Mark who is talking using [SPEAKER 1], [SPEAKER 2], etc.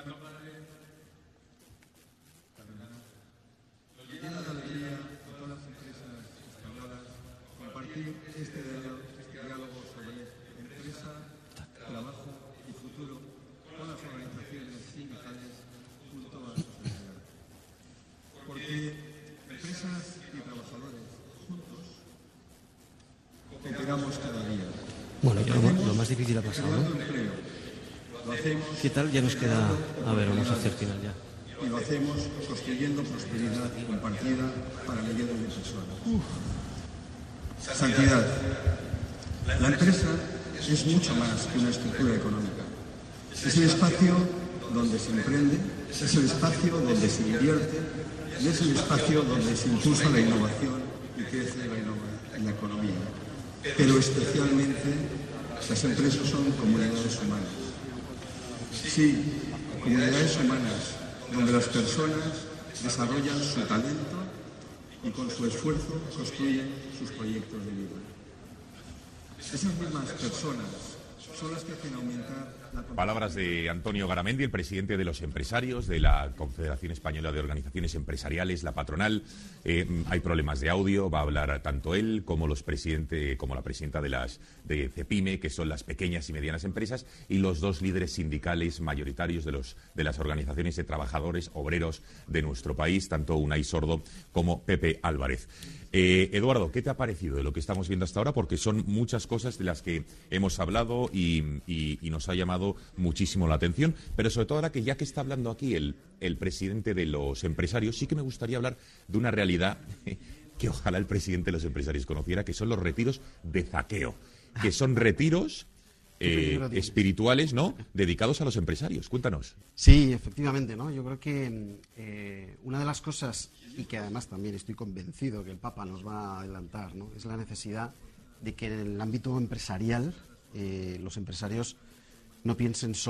[SPEAKER 1] Nos llena de alegría a todas las empresas españolas compartir este diálogo sobre empresa, trabajo y futuro con las organizaciones sindicales junto a la sociedad. Porque empresas y trabajadores juntos cooperamos cada día.
[SPEAKER 2] Bueno, ya lo más difícil ha pasado, ¿no? ¿Qué tal? Ya nos queda... A ver, vamos a hacer final ya.
[SPEAKER 1] Y lo hacemos construyendo prosperidad compartida para millones de personas. Santidad. La empresa es mucho más que una estructura económica. Es el espacio donde se emprende, es el espacio donde se invierte y es el espacio donde se impulsa la innovación y crece la economía. Pero especialmente las empresas son comunidades humanas. Sí, comunidades humanas donde las personas desarrollan su talento y con su esfuerzo construyen sus proyectos de vida. Esas mismas personas son las que hacen aumentar la...
[SPEAKER 3] Palabras de Antonio Garamendi, el presidente de los empresarios de la Confederación Española de Organizaciones Empresariales, la patronal. Hay problemas de audio, va a hablar tanto él como la presidenta de CEPIME, que son las pequeñas y medianas empresas, y los dos líderes sindicales mayoritarios de las organizaciones de trabajadores obreros de nuestro país, tanto Unai Sordo como Pepe Álvarez. Eduardo, ¿qué te ha parecido de lo que estamos viendo hasta ahora? Porque son muchas cosas de las que hemos hablado y nos ha llamado muchísimo la atención, pero sobre todo ahora que ya que está hablando aquí el presidente de los empresarios, sí que me gustaría hablar de una realidad que ojalá el presidente de los empresarios conociera, que son los retiros de Zaqueo, que son retiros espirituales, ¿no?, dedicados a los empresarios. Cuéntanos.
[SPEAKER 4] Sí, efectivamente, ¿no? Yo creo que una de las cosas, y que además también estoy convencido que el Papa nos va a adelantar, ¿no?, es la necesidad de que en el ámbito empresarial los empresarios no piensen solo